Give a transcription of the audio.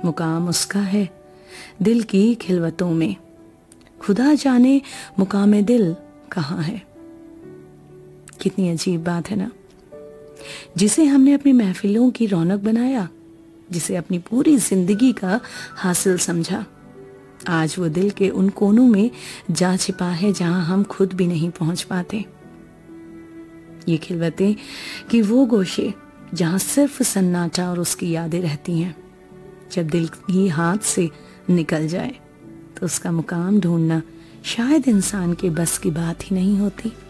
मुकाम उसका है दिल की खिलवतों में, खुदा जाने मुकाम दिल कहाँ है। कितनी अजीब बात है ना। जिसे हमने अपनी महफिलों की रौनक बनाया, जिसे अपनी पूरी जिंदगी का हासिल समझा, आज वो दिल के उन कोनों में जा छिपा है जहां हम खुद भी नहीं पहुंच पाते। ये खिलवतें कि वो गोशे जहां सिर्फ सन्नाटा और उसकी यादें रहती हैं। जब दिल ही हाथ से निकल जाए तो उसका मुकाम ढूंढना शायद इंसान के बस की बात ही नहीं होती।